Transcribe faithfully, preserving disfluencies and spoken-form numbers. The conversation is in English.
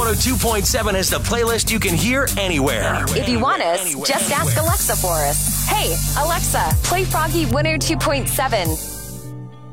oh two point seven has the playlist you can hear anywhere. If you want us, just ask Alexa for us. Hey, Alexa, play Froggy one oh two point seven.